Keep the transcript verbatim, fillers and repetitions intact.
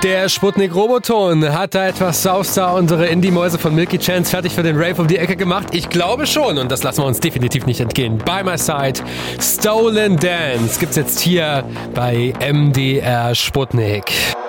Der Sputnik-Roboton hat da etwas Sauster unsere Indie-Mäuse von Milky Chance fertig für den Rave um die Ecke gemacht. Ich glaube schon und das lassen wir uns definitiv nicht entgehen. By My Side, Stolen Dance gibt's jetzt hier bei M D R Sputnik.